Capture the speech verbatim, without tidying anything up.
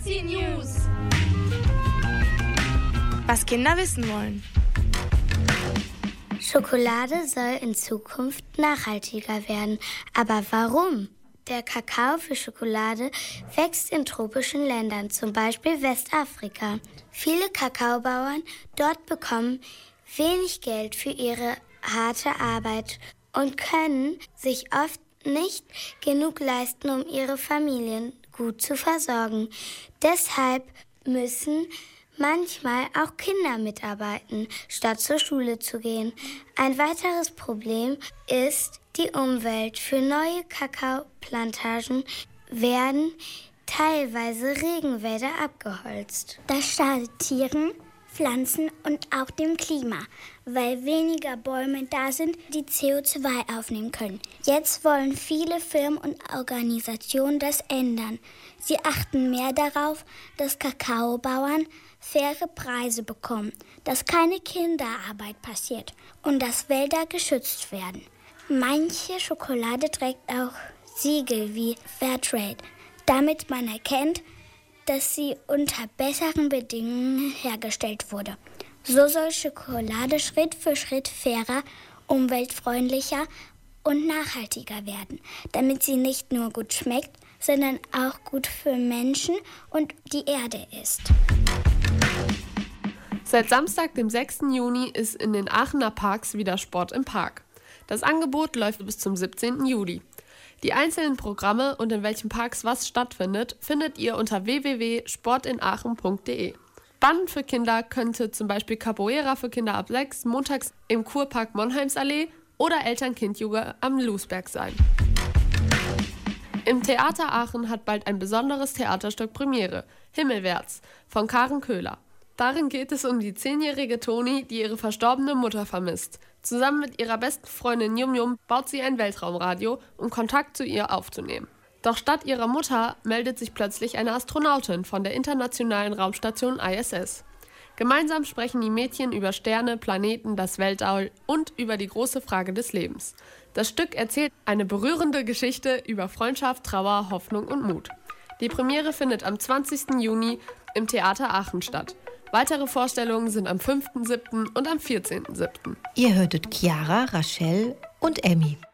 Sexy News. Was Kinder wissen wollen. Schokolade soll in Zukunft nachhaltiger werden. Aber warum? Der Kakao für Schokolade wächst in tropischen Ländern, zum Beispiel Westafrika. Viele Kakaobauern dort bekommen wenig Geld für ihre harte Arbeit und können sich oft nicht genug leisten, um ihre Familien gut zu versorgen. Deshalb müssen manchmal auch Kinder mitarbeiten, statt zur Schule zu gehen. Ein weiteres Problem ist die Umwelt. Für neue Kakaoplantagen werden teilweise Regenwälder abgeholzt. Das schadet Tieren, Pflanzen und auch dem Klima, weil weniger Bäume da sind, die C O zwei aufnehmen können. Jetzt wollen viele Firmen und Organisationen das ändern. Sie achten mehr darauf, dass Kakaobauern faire Preise bekommen, dass keine Kinderarbeit passiert und dass Wälder geschützt werden. Manche Schokolade trägt auch Siegel wie Fairtrade, damit man erkennt, dass sie unter besseren Bedingungen hergestellt wurde. So soll Schokolade Schritt für Schritt fairer, umweltfreundlicher und nachhaltiger werden, damit sie nicht nur gut schmeckt, sondern auch gut für Menschen und die Erde ist. Seit Samstag, dem sechsten Juni, ist in den Aachener Parks wieder Sport im Park. Das Angebot läuft bis zum siebzehnten Juli. Die einzelnen Programme und in welchen Parks was stattfindet, findet ihr unter w w w punkt sport in aachen punkt d e. Spannend für Kinder könnte zum Beispiel Capoeira für Kinder ab sechs montags im Kurpark Monheimsallee oder Eltern-Kind-Yoga am Lusberg sein. Im Theater Aachen hat bald ein besonderes Theaterstück Premiere, Himmelwärts, von Karen Köhler. Darin geht es um die zehnjährige Toni, die ihre verstorbene Mutter vermisst. Zusammen mit ihrer besten Freundin Yum Yum baut sie ein Weltraumradio, um Kontakt zu ihr aufzunehmen. Doch statt ihrer Mutter meldet sich plötzlich eine Astronautin von der internationalen Raumstation I S S. Gemeinsam sprechen die Mädchen über Sterne, Planeten, das Weltall und über die große Frage des Lebens. Das Stück erzählt eine berührende Geschichte über Freundschaft, Trauer, Hoffnung und Mut. Die Premiere findet am zwanzigsten Juni im Theater Aachen statt. Weitere Vorstellungen sind am fünften siebten und am vierzehnten siebten Ihr hörtet Chiara, Rachel und Emmy.